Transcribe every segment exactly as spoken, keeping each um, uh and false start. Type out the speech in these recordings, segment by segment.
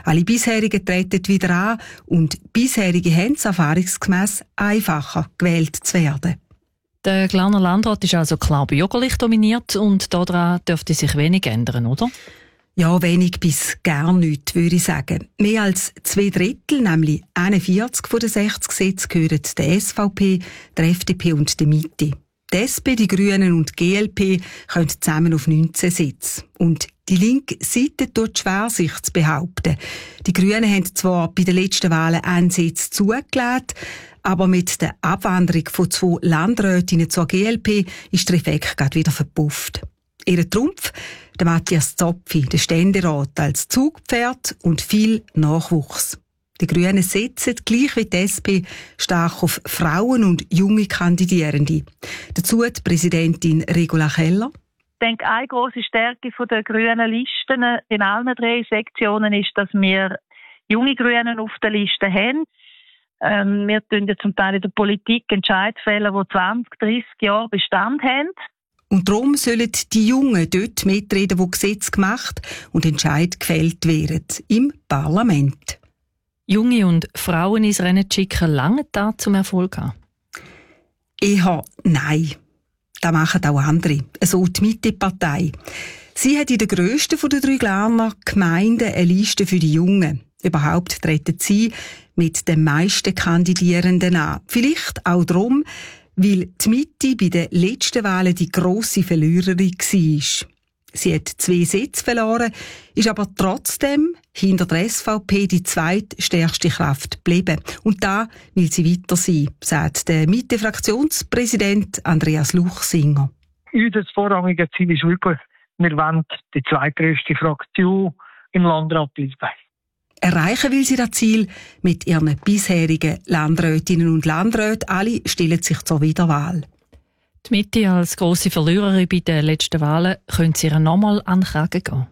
Alle bisherigen treten wieder an und bisherige haben es erfahrungsgemäss einfacher, gewählt zu werden. Der Glarner Landrat ist also klar bürgerlich dominiert und daran dürfte sich wenig ändern, oder? Ja, wenig bis gar nichts, würde ich sagen. Mehr als zwei Drittel, nämlich einundvierzig von den sechzig Sitzen, gehören der S V P, der F D P und der Mitte. Die S P, die Grünen und die G L P kommen zusammen auf neunzehn Sitze. Und die linke Seite tut schwer, sich zu behaupten. Die Grünen haben zwar bei den letzten Wahlen einen Sitz zugelassen, aber mit der Abwanderung von zwei Landrätinnen zur G L P ist der Effekt gerade wieder verpufft. Ihr Trumpf, der Matthias Zopfi, der Ständerat als Zugpferd und viel Nachwuchs. Die Grünen setzen, gleich wie die S P, stark auf Frauen und junge Kandidierende. Dazu die Präsidentin Regula Keller. Ich denke, eine grosse Stärke der grünen Listen in allen drei Sektionen ist, dass wir junge Grünen auf der Liste haben. Ähm, wir tun ja zum Teil in der Politik Entscheidungen fällen, die zwanzig, dreissig Jahre Bestand haben. Und darum sollen die Jungen dort mitreden, wo Gesetze gemacht und Entscheid gefällt werden, im Parlament. Junge und Frauen ins Rennen zu schicken, lange da zum Erfolg haben? Eher nein. Das machen auch andere. So die Mitte-Partei. Sie hat in der grössten der drei Glarner Gemeinden eine Liste für die Jungen. Überhaupt treten sie mit den meisten Kandidierenden an. Vielleicht auch darum, weil die Mitte bei den letzten Wahlen die grosse Verliererin war. Sie hat zwei Sitze verloren, ist aber trotzdem hinter der S V P die zweitstärkste Kraft geblieben. Und da will sie weiter sein, sagt der Mitte-Fraktionspräsident Andreas Luchsinger. Unser vorrangiges Ziel ist wirklich, wir wollen die zweitgrößte Fraktion im Landrat bleiben. Erreichen will sie das Ziel mit ihren bisherigen Landrätinnen und Landräten. Alle stellen sich zur Wiederwahl. Die Mitte als grosse Verliererin bei den letzten Wahlen, könnte sie ihr nochmal an den Kragen gehen?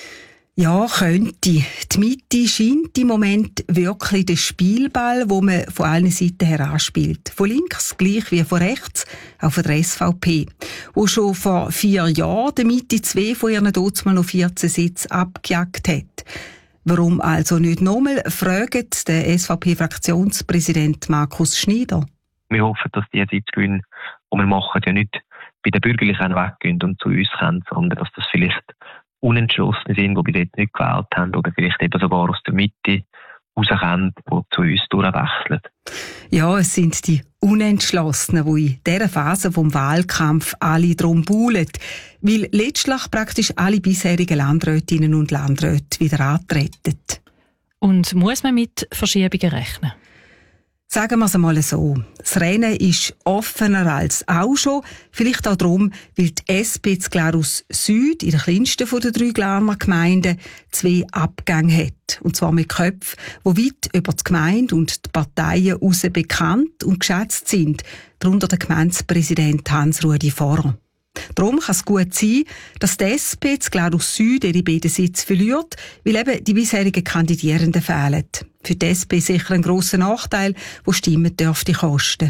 Ja, könnte. Die Mitte scheint im Moment wirklich der Spielball, wo man von allen Seiten her anspielt. Von links gleich wie von rechts, auch von der S V P, wo schon vor vier Jahren der Mitte zwei von ihren Dutzmann noch vierzehn Sitze abgejagt hat. Warum also nicht nochmal, fragt der S V P-Fraktionspräsident Markus Schneider. Wir hoffen, dass die Sitzgewinne, die wir machen, ja nicht bei den Bürgerlichen weggehen und zu uns kommen, sondern dass das vielleicht Unentschlossene sind, die bis jetzt nicht gewählt haben oder vielleicht eben sogar aus der Mitte rauskommen, die zu uns durchwechseln. Ja, es sind die Unentschlossenen, die in dieser Phase vom Wahlkampf alle drum buhlen, weil letztlich praktisch alle bisherigen Landrätinnen und Landräte wieder antreten. Und muss man mit Verschiebungen rechnen? Sagen wir es einmal so. Das Rennen ist offener als auch schon. Vielleicht auch darum, weil die S P zu Glarus Süd, in der kleinsten der drei Glarner Gemeinden, zwei Abgänge hat. Und zwar mit Köpfen, die weit über die Gemeinde und die Parteien hinaus bekannt und geschätzt sind. Darunter der Gemeindepräsident Hans-Rudi Vorer. Darum kann es gut sein, dass die S P zu Glarus Süd ihre beiden Sitze verliert, weil eben die bisherigen Kandidierenden fehlen. Für die S P sicher ein grosser Nachteil, der Stimmen dürfte kosten.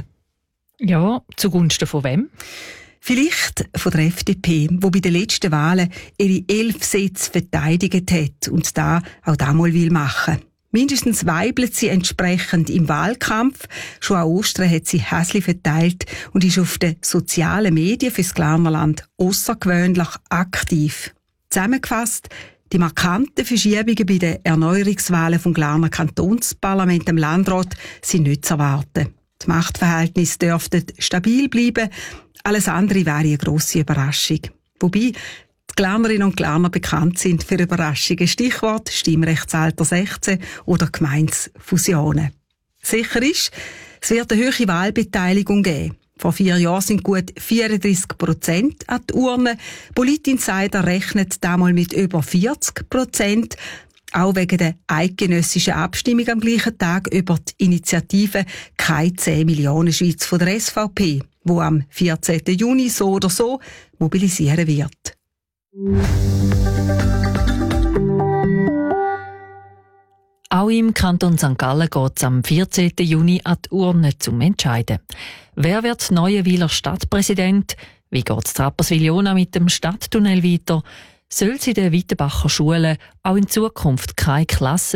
Ja, zugunsten von wem? Vielleicht von der F D P, die bei den letzten Wahlen ihre elf Sitze verteidigt hat und da auch damals will machen. Mindestens weibelt sie entsprechend im Wahlkampf. Schon an Ostern hat sie Häsli verteilt und ist auf den sozialen Medien fürs Glarnerland außergewöhnlich aktiv. Zusammengefasst, die markanten Verschiebungen bei den Erneuerungswahlen vom Glarner Kantonsparlament im Landrat sind nicht zu erwarten. Die Machtverhältnisse dürften stabil bleiben. Alles andere wäre eine grosse Überraschung. Wobei die Glarnerinnen und Glarner bekannt sind für Überraschungen. Stichwort Stimmrechtsalter sechzehn oder Gemeindefusionen. Sicher ist, es wird eine hohe Wahlbeteiligung geben. Vor vier Jahren sind gut vierunddreissig Prozent an die Urne. Politinsider rechnet damals mit über vierzig Prozent. Auch wegen der eidgenössischen Abstimmung am gleichen Tag über die Initiative «Keine zehn Millionen Schweiz» von der S V P, die am vierzehnten Juni so oder so mobilisieren wird. Auch im Kanton Sankt Gallen geht es am vierzehnten Juni an die Urne zum Entscheiden. Wer wird Neuenwiler Stadtpräsident? Wie geht es Rapperswil-Jona mit dem Stadttunnel weiter? Soll es in den Weitenbacher Schulen auch in Zukunft keine Klassen